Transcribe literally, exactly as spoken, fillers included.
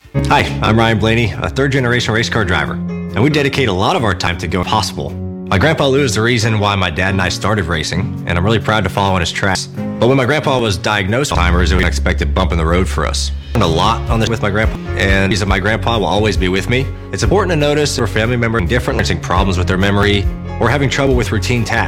Hi, I'm Ryan Blaney, a third-generation race car driver, and we dedicate a lot of our time to go possible. My grandpa Lou is the reason why my dad and I started racing, and I'm really proud to follow in his tracks. But when my grandpa was diagnosed with Alzheimer's, it was an unexpected bump in the road for us. I learned a lot on this with my grandpa, and the my grandpa will always be with me. It's important to notice if a family member having different problems with their memory or having trouble with routine tasks.